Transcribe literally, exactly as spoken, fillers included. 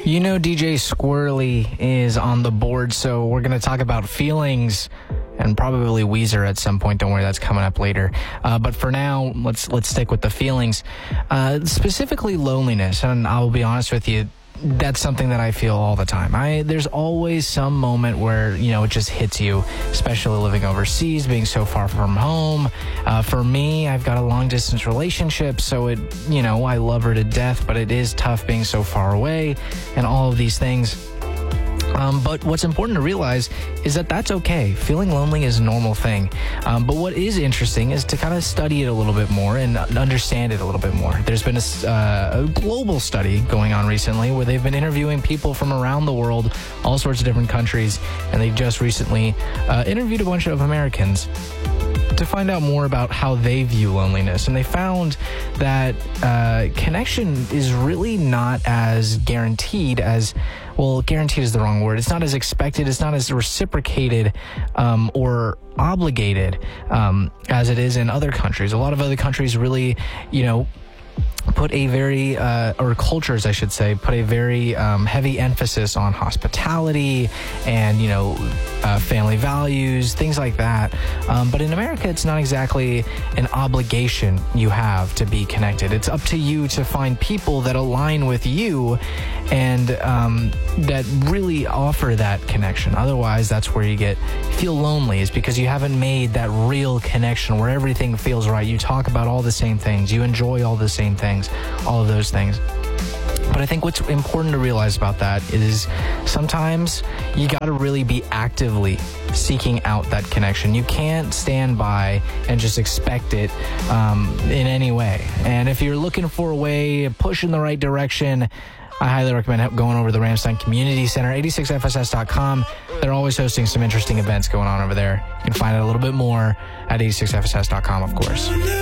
You know D J Squirrely is on the board, so we're going to talk about feelings and probably Weezer at some point. Don't worry, that's coming up later. Uh, but for now, let's let's stick with the feelings, uh, specifically loneliness. And I'll be honest with you, that's something that I feel all the time. I there's always some moment where, you know, it just hits you, especially living overseas, being so far from home. Uh, for me, I've got a long distance relationship, so it, you know, I love her to death, but it is tough being so far away and all of these things. Um, but what's important to realize is that that's okay. Feeling lonely is a normal thing. Um, but what is interesting is to kind of study it a little bit more and understand it a little bit more. There's been a, uh, a global study going on recently where they've been interviewing people from around the world, all sorts of different countries, and they just recently uh, interviewed a bunch of Americans to find out more about how they view loneliness. And they found that uh, connection is really not as guaranteed as, well, guaranteed is the wrong word. It's not as expected. It's not as reciprocated um, or obligated um, as it is in other countries. A lot of other countries really, you know, put a very, uh, or cultures, I should say, put a very um, heavy emphasis on hospitality and, you know, uh, family values, things like that. Um, but in America, it's not exactly an obligation you have to be connected. It's up to you to find people that align with you and um, that really offer that connection. Otherwise, that's where you get feel lonely, is because you haven't made that real connection where everything feels right. You talk about all the same things. You enjoy all the same things, all of those things. But I think what's important to realize about that is sometimes you got to really be actively seeking out that connection. You can't stand by and just expect it um, in any way. And if you're looking for a way, push in the right direction, I highly recommend going over to the Ramstein Community Center, eighty-six F S S dot com. They're always hosting some interesting events going on over there. You can find out a little bit more at eighty-six F S S dot com, of course.